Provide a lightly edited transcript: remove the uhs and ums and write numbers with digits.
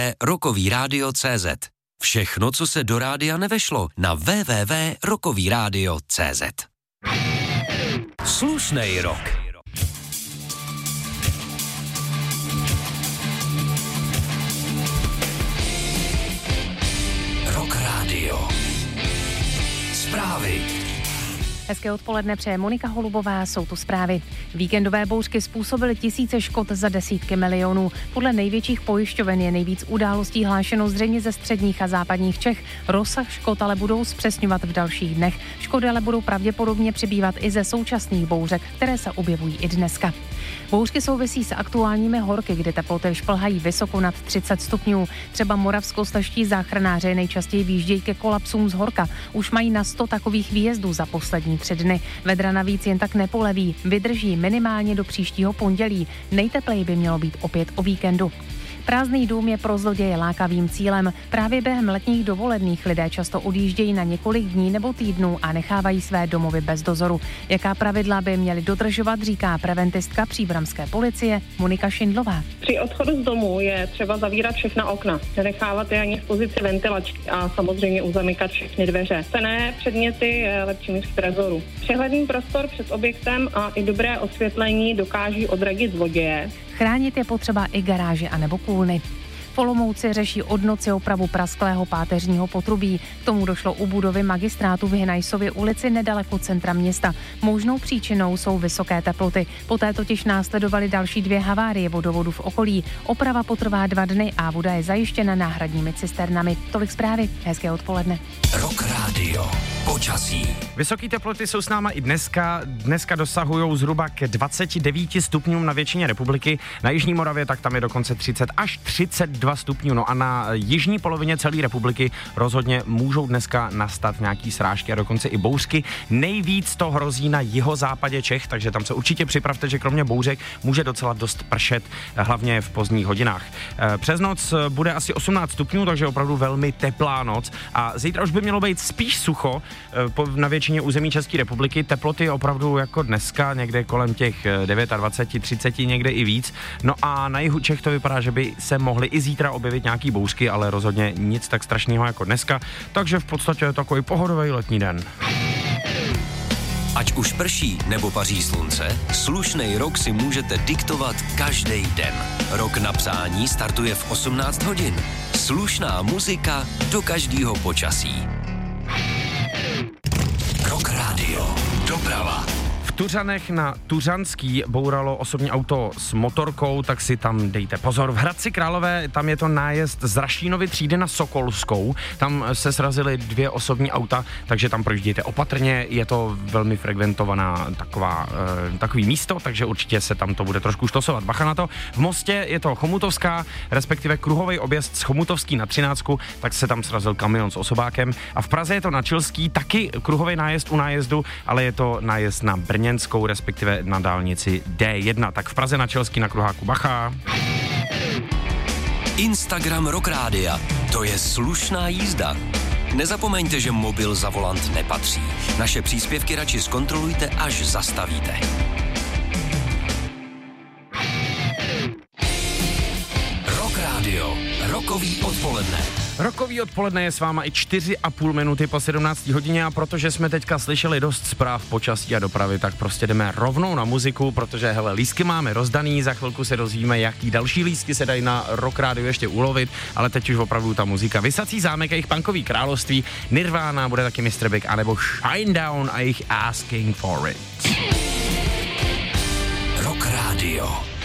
www.rockovyradio.cz. Všechno, co se do rádia nevešlo, na www.rockovyradio.cz. Slušnej rok. Rock Radio. Zprávy. Hezké odpoledne přeje Monika Holubová, jsou tu zprávy. Víkendové bouřky způsobily tisíce škod za desítky milionů. Podle největších pojišťoven je nejvíc událostí hlášeno zřejmě ze středních a západních Čech. Rozsah škod ale budou zpřesňovat v dalších dnech. Škody ale budou pravděpodobně přibývat i ze současných bouřek, které se objevují i dneska. Bouřky souvisí s aktuálními horky, kdy teploty šplhají vysoko nad 30 stupňů. Třeba moravskoslezští záchranáři nejčastěji výjíždějí ke kolapsům z horka. Už mají na 100 takových výjezdů za poslední 3 dny. Vedra navíc jen tak nepoleví, vydrží minimálně do příštího pondělí. Nejtepleji by mělo být opět o víkendu. Prázdný dům je pro zloděje lákavým cílem. Právě během letních dovolených lidé často odjíždějí na několik dní nebo týdnů a nechávají své domovy bez dozoru. Jaká pravidla by měli dodržovat, říká preventistka příbramské policie Monika Šindlová. Při odchodu z domu je třeba zavírat všechna okna, nenechávat je ani v pozici ventilačky a samozřejmě uzamykat všechny dveře. Cenné předměty je lepší než v trezoru. Přehledný prostor před objektem a i dobré osvětlení dokáží odradit zloděje. Chránit je potřeba i garáže anebo kůlny. V Olomouci řeší od noci opravu prasklého páteřního potrubí. K tomu došlo u budovy magistrátu v Hynajsově ulici nedaleko centra města. Možnou příčinou jsou vysoké teploty. Poté totiž následovaly další 2 havárie vodovodu v okolí. Oprava potrvá 2 dny a voda je zajištěna náhradními cisternami. Tolik zprávy. Hezké odpoledne. Rock Radio. Počasí. Vysoké teploty jsou s náma i dneska. Dneska dosahují zhruba k 29 stupňům na většině republiky. Na jižní Moravě tak tam je dokonce 30 až 32 stupňů. No a na jižní polovině celé republiky rozhodně můžou dneska nastat nějaký srážky a dokonce i bouřky. Nejvíc to hrozí na jihozápadě Čech, takže tam se určitě připravte, že kromě bouřek může docela dost pršet, hlavně v pozdních hodinách. Přes noc bude asi 18 stupňů, takže opravdu velmi teplá noc a zítra už by mělo být spíš sucho na většině území České republiky. Teploty opravdu jako dneska, někde kolem těch 29, 30, někde i víc. No a na jihu Čech to vypadá, že by se mohly i zítra objevit nějaký bouřky, ale rozhodně nic tak strašného jako dneska, takže v podstatě je takový pohodový letní den. Ať už prší nebo paří slunce, slušnej rok si můžete diktovat každý den. Rok na přání startuje v 18 hodin. Slušná muzika do každého počasí. Rock Radio. Doprava. V Tuřanech na Tuřanský bouralo osobní auto s motorkou, tak si tam dejte pozor. V Hradci Králové tam je to nájezd z Rašínovy třídy na Sokolskou. Tam se srazily 2 osobní auta, takže tam projíždějte opatrně. Je to velmi frekventovaná takový místo, takže určitě se tam to bude trošku štosovat. Bacha na to. V Mostě je to Chomutovská, respektive kruhový objezd z Chomutovský na 13, tak se tam srazil kamion s osobákem. A v Praze je to na Čilský, taky kruhový nájezd u nájezdu, ale je to nájezd na Brněnskou, respektive na dálnici D1. Tak v Praze na Čelský na kruháku bacha. Instagram Rock Rádia. To je slušná jízda. Nezapomeňte, že mobil za volant nepatří. Naše příspěvky radši zkontrolujte, až zastavíte. Rock Radio. Rokový odpoledne. Rokový odpoledne je s váma i 4,5 minuty po 17 hodině a protože jsme teďka slyšeli dost zpráv počasí a dopravy, tak prostě jdeme rovnou na muziku, protože hele, lístky máme rozdaný, za chvilku se dozvíme, jaký další lístky se dají na Rock Radio ještě ulovit, ale teď už opravdu ta muzika. Vysací zámek a jejich punkový království, Nirvana, bude taky Mr. Big, anebo Shinedown a jejich Asking for It. Rock Radio.